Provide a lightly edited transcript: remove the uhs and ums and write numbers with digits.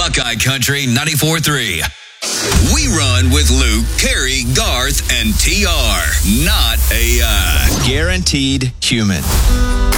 Buckeye Country 94.3. We run with Luke, Carrie, Garth, and TR, not AI. Guaranteed human.